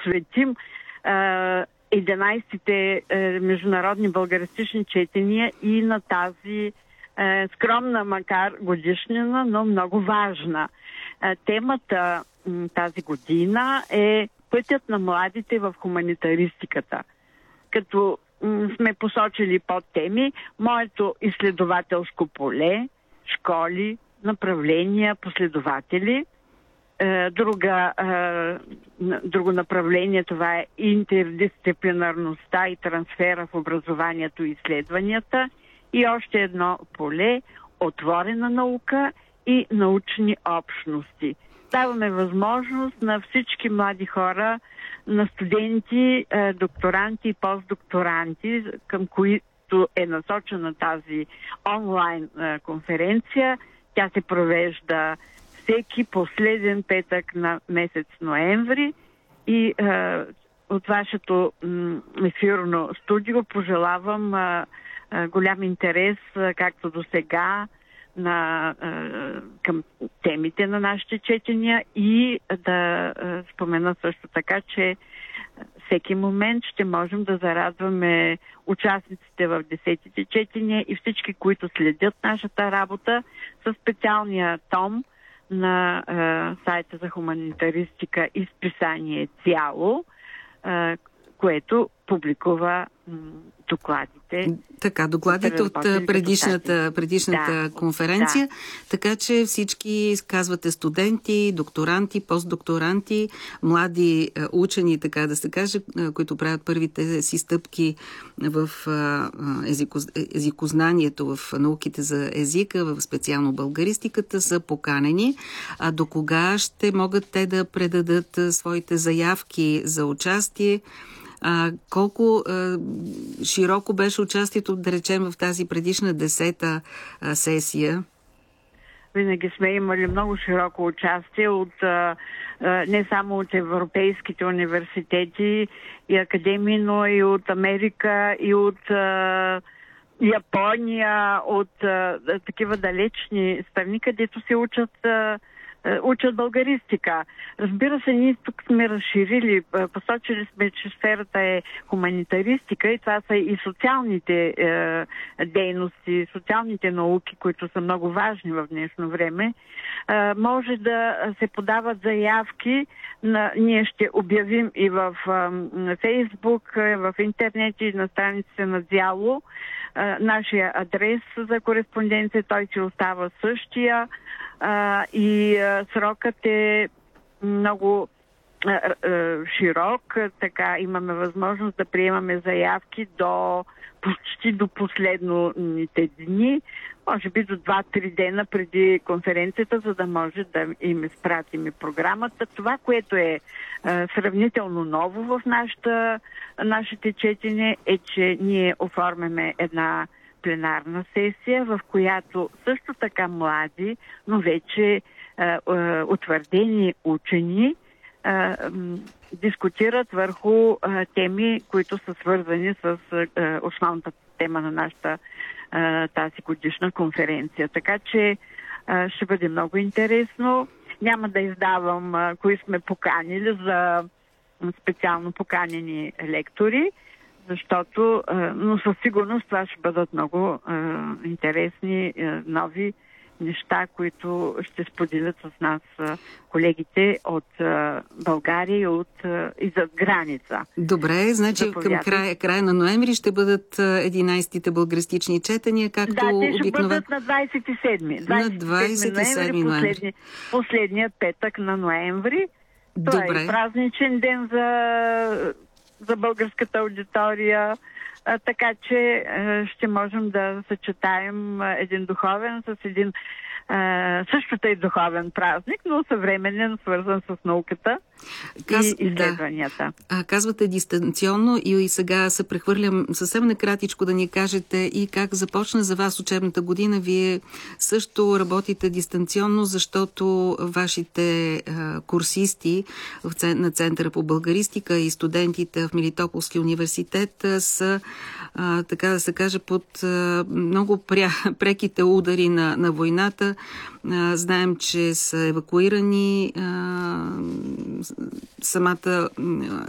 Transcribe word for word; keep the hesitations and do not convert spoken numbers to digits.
посветим единайсетте международни българистични четения и на тази е, скромна, макар годишнина, но много важна. Е, темата м, тази година е пътят на младите в хуманитаристиката. Като м, сме посочили подтеми, моето изследователско поле, школи, направления, последователи. Е, друга, е, друго направление, това е интердисциплинарността и трансфера в образованието и изследванията. И още едно поле – отворена наука и научни общности. Даваме възможност на всички млади хора, на студенти, докторанти и постдокторанти, към които е насочена тази онлайн конференция. Тя се провежда всеки последен петък на месец ноември и от вашето ефирно студио пожелавам голям интерес, както до сега, на, към темите на нашите четения и да спомена също така, че всеки момент ще можем да зарадваме участниците в десетите четения и всички, които следят нашата работа, със специалния том на сайта за хуманитаристика и списание Цяло, което публикува докладите. Така, докладите от предишната, предишната да, конференция. Да. Така че всички, казвате, студенти, докторанти, постдокторанти, млади учени, така да се каже, които правят първите си стъпки в езикоз... езикознанието, в науките за езика, в специално българистиката, са поканени. А до кога ще могат те да предадат своите заявки за участие? А, колко а, широко беше участието, да речем, в тази предишна десета а, сесия? Винаги сме имали много широко участие от а, а, не само от европейските университети и академии, но и от Америка, и от а, Япония, от а, такива далечни страни, където се учат а, учат българистика. Разбира се, ние тук сме разширили, посочили сме, че сферата е хуманитаристика и това са и социалните е, дейности, социалните науки, които са много важни в днешно време. Е, може да се подават заявки. На, ние ще обявим и в е, Фейсбук, е, в интернет и на страниците на Цяло. Е, нашия адрес за кореспонденция, той си остава същия. Uh, и uh, срокът е много uh, uh, широк, така имаме възможност да приемаме заявки до почти до последните дни, може би до два-три дена преди конференцията, за да може да им изпратим програмата. Това, което е uh, сравнително ново в нашата, нашите четения, е, че ние оформяме една пленарна сесия, в която също така млади, но вече е, е, утвърдени учени е, е, дискутират върху е, теми, които са свързани с е, основната тема на нашата е, тази годишна конференция. Така че е, ще бъде много интересно. Няма да издавам е, кои сме поканили за специално поканени лектори, защото, но със сигурност това ще бъдат много е, интересни, е, нови неща, които ще споделят с нас е, колегите от е, България и от е, и зад граница. Добре, значи Заповядайте. Към края, края на ноември ще бъдат единайсетите българистични четения, както да, те ще обикновено. бъдат на двайсет и седми. На двайсет и седми ноември. Последни, последният петък на ноември. Това Добре. е празничен ден за за българската аудитория, а, така че а, ще можем да съчетаем а, един духовен с един а, същото и духовен празник, но съвременен, свързан с науката Каз... и изследванията. Да. А, казвате дистанционно и, и сега се прехвърлям съвсем накратичко да ни кажете и как започна за вас учебната година. Вие също работите дистанционно, защото вашите а, курсисти в, на Центъра по българистика и студентите в Мелитополския университет а, са, а, така да се каже, под а, много пря, преките удари на, на войната. А, знаем, че са евакуирани. А, самата